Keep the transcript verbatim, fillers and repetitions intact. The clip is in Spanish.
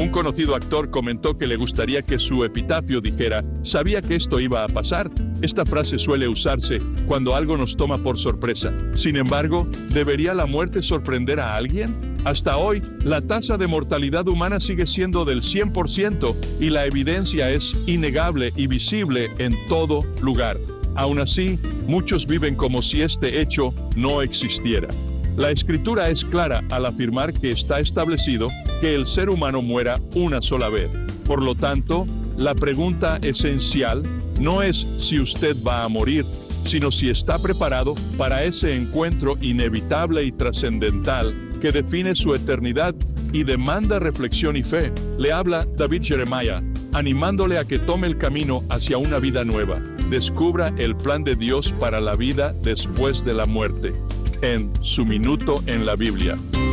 Un conocido actor comentó que le gustaría que su epitafio dijera: sabía que esto iba a pasar. Esta frase suele usarse cuando algo nos toma por sorpresa. Sin embargo, ¿debería la muerte sorprender a alguien? Hasta hoy, la tasa de mortalidad humana sigue siendo del cien por ciento y la evidencia es innegable y visible en todo lugar. Aún así, muchos viven como si este hecho no existiera. La Escritura es clara al afirmar que está establecido que el ser humano muera una sola vez. Por lo tanto, la pregunta esencial no es si usted va a morir, sino si está preparado para ese encuentro inevitable y trascendental que define su eternidad y demanda reflexión y fe. Le habla David Jeremiah, animándole a que tome el camino hacia una vida nueva. Descubra el plan de Dios para la vida después de la muerte, en Su Minuto en la Biblia.